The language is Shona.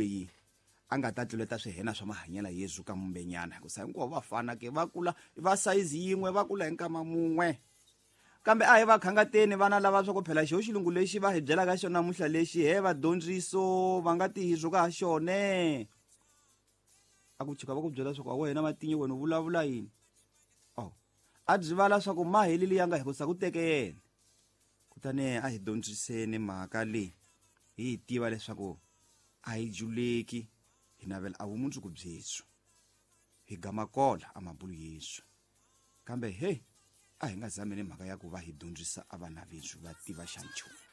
loyi a nga ta tluleta swihena swa mahanyela Yesu ka mumbenyana hikusa hinkwavo vafana ke va kula va size yin'we va kula hi nkama mun'we kambe a hi va khangateni vana lava swa ku phela xo xilungu lexi va hi byelaka xona namuntlha lexi vadyondziso va nga tihizuka ha xone a ku chika va ku byela swa ku a wena matinyo wena u vulavula yini a byi vala swa ku ma helili yanga hikusa ku teke yena kutani a hi dyondziseni mhaka leyi hi tiva leswaku a hi juleki hi navela a vumundzuku byesu hi gama kola a mabulu Yesu kambe a hi nga zameni mhaka ya ku va hi dyondzisa a vana vethu va tiva xa nchumu.